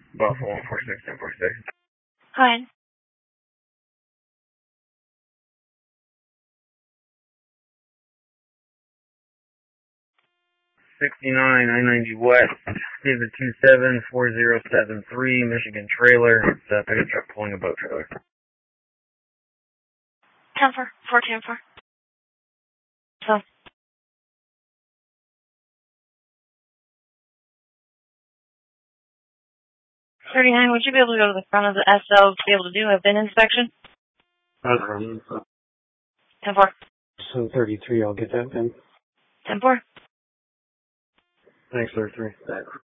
Buffalo 146, 1046. Hi. I-90 West, David 274073, Michigan trailer. It's a pickup truck pulling a boat trailer. 10-4, 410-4. So. 39, would you be able to go to the front of the SL to be able to do a bin inspection? That's right. 10-4. So 33, I'll get that then. 10-4. Thanks, 33.